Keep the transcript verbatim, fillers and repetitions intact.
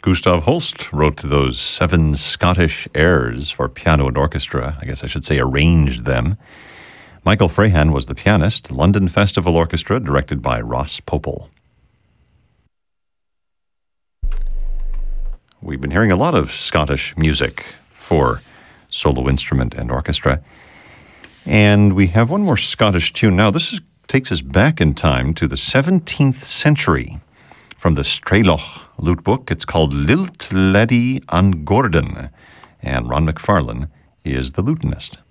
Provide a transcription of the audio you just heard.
Gustav Holst wrote those seven Scottish airs for piano and orchestra. I guess I should say arranged them. Michael Frahan was the pianist. London Festival Orchestra, directed by Ross Popel. We've been hearing a lot of Scottish music for solo instrument and orchestra. And we have one more Scottish tune now. This is, takes us back in time to the seventeenth century from the Strailoch lute book. It's called Lilt Laddie an Gordon, and Ron McFarlane is the lutenist.